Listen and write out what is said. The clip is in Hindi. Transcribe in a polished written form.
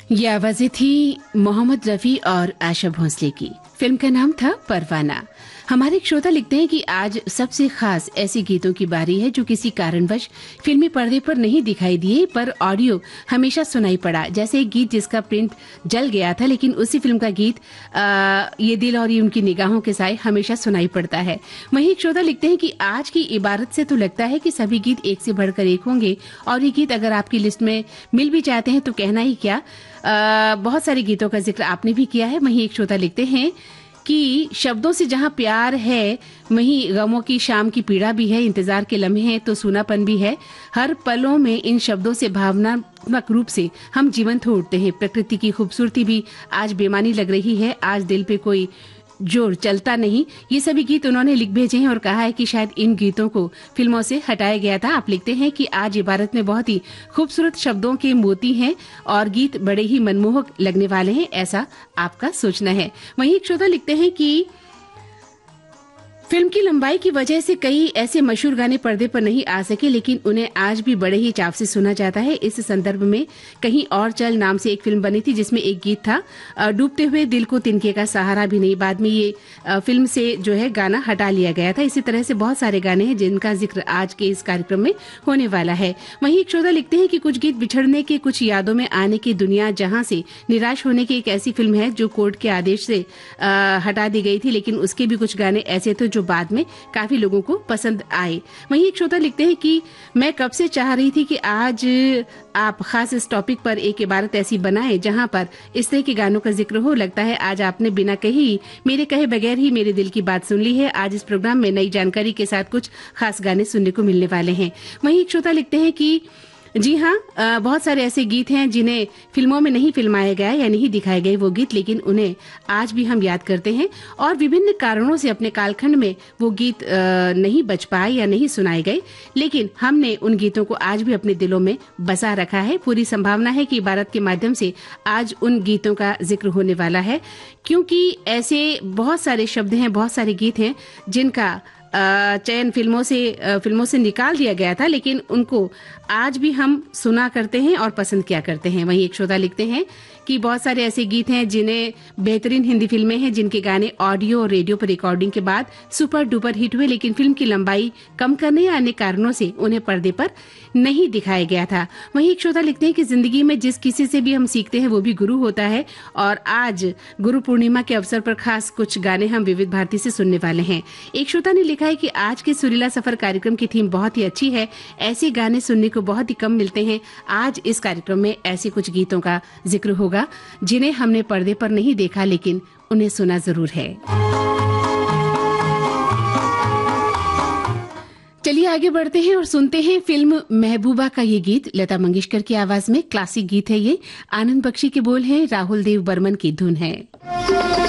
ये आवाजें थी मोहम्मद रफी और आशा भोसले की। फिल्म का नाम था परवाना। हमारे एक श्रोता लिखते हैं कि आज सबसे खास ऐसे गीतों की बारी है जो किसी कारणवश फिल्मी पर्दे पर नहीं दिखाई दिए पर ऑडियो हमेशा सुनाई पड़ा। जैसे एक गीत जिसका प्रिंट जल गया था लेकिन उसी फिल्म का गीत ये दिल और ये उनकी निगाहों के साए हमेशा सुनाई पड़ता है। वहीं एक श्रोता लिखते हैं कि आज की इबारत से तो लगता है कि सभी गीत एक से बढ़कर एक होंगे और ये गीत अगर आपकी लिस्ट में मिल भी जाते हैं तो कहना ही क्या। बहुत सारे गीतों का जिक्र आपने भी किया है। वहीं एक श्रोता लिखते हैं कि शब्दों से जहां प्यार है वहीं गमों की शाम की पीड़ा भी है, इंतजार के लम्हे हैं तो सूनापन भी है। हर पलों में इन शब्दों से भावनात्मक रूप से हम जीवंत हो उठते हैं। प्रकृति की खूबसूरती भी आज बेमानी लग रही है, आज दिल पे कोई जोर चलता नहीं। ये सभी गीत उन्होंने लिख भेजे हैं और कहा है कि शायद इन गीतों को फिल्मों से हटाया गया था। आप लिखते हैं कि आज इबारत में बहुत ही खूबसूरत शब्दों के मोती हैं और गीत बड़े ही मनमोहक लगने वाले हैं, ऐसा आपका सोचना है। वहीं एक श्रोता लिखते हैं कि फिल्म की लंबाई की वजह से कई ऐसे मशहूर गाने पर्दे पर नहीं आ सके लेकिन उन्हें आज भी बड़े ही चाव से सुना जाता है। इस संदर्भ में कहीं और चल नाम से एक फिल्म बनी थी जिसमें एक गीत था डूबते हुए दिल को तिनके का सहारा भी नहीं। बाद में ये फिल्म से जो है गाना हटा लिया गया था। इसी तरह से बहुत सारे गाने हैं जिनका जिक्र आज के इस कार्यक्रम में होने वाला है। वहीं एक श्रोता लिखते हैं कि कुछ गीत बिछड़ने के, कुछ यादों में आने की, दुनिया जहां से निराश होने की एक ऐसी फिल्म है जो कोर्ट के आदेश से हटा दी गई थी लेकिन उसके भी कुछ गाने ऐसे थे जो बाद में काफी लोगों को पसंद आए। वहीं एक श्रोता लिखते हैं कि मैं कब से चाह रही थी कि आज आप खास इस टॉपिक पर एक इबारत ऐसी बनाएं जहां पर इस तरह के गानों का जिक्र हो। लगता है आज आपने बिना कही, मेरे कहे बगैर ही मेरे दिल की बात सुन ली है। आज इस प्रोग्राम में नई जानकारी के साथ कुछ खास गाने सुनने को मिलने वाले हैं। वहीं एक श्रोता लिखते हैं कि जी हाँ, बहुत सारे ऐसे गीत हैं जिन्हें फिल्मों में नहीं फिल्माया गया या नहीं दिखाए गए वो गीत, लेकिन उन्हें आज भी हम याद करते हैं और विभिन्न कारणों से अपने कालखंड में वो गीत नहीं बच पाए या नहीं सुनाए गए लेकिन हमने उन गीतों को आज भी अपने दिलों में बसा रखा है। पूरी संभावना है कि इबारत के माध्यम से आज उन गीतों का जिक्र होने वाला है क्योंकि ऐसे बहुत सारे शब्द हैं, बहुत सारे गीत हैं जिनका चयन फिल्मों से निकाल दिया गया था लेकिन उनको आज भी हम सुना करते हैं और पसंद किया करते हैं। वहीं एक श्रोता लिखते हैं कि बहुत सारे ऐसे गीत हैं जिन्हें बेहतरीन हिंदी फिल्में हैं जिनके गाने ऑडियो और रेडियो पर रिकॉर्डिंग के बाद सुपर डुपर हिट हुए लेकिन फिल्म की लंबाई कम करने या अन्य कारणों से उन्हें पर्दे पर नहीं दिखाया गया था। वहीं एक श्रोता लिखते हैं कि जिंदगी में जिस किसी से भी हम सीखते हैं वो भी गुरु होता है और आज गुरु पूर्णिमा के अवसर पर खास कुछ गाने हम विविध भारती से सुनने वाले हैं। एक श्रोता ने लिखा है कि आज के सुरीला सफर कार्यक्रम की थीम बहुत ही अच्छी है, ऐसे गाने सुनने को बहुत ही कम मिलते हैं। आज इस कार्यक्रम में ऐसे कुछ गीतों का जिक्र होगा जिन्हें हमने पर्दे पर नहीं देखा लेकिन उन्हें सुना जरूर है। चलिए आगे बढ़ते हैं और सुनते हैं फिल्म महबूबा का ये गीत। लता मंगेशकर की आवाज में क्लासिक गीत है ये। आनंद बख्शी के बोल हैं, राहुल देव बर्मन की धुन है।